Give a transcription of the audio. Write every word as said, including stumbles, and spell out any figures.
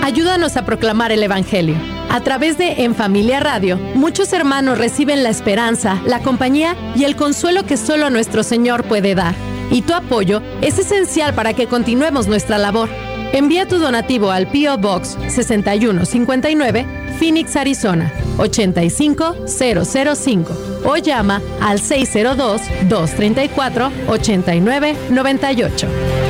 Ayúdanos a proclamar el Evangelio. A través de En Familia Radio, muchos hermanos reciben la esperanza, la compañía y el consuelo que solo nuestro Señor puede dar. Y tu apoyo es esencial para que continuemos nuestra labor. Envía tu donativo al P O Box sesenta y uno cincuenta y nueve, Phoenix, Arizona, ochenta y cinco cero cero cinco o llama al seis cero dos, dos tres cuatro, ocho nueve nueve ocho.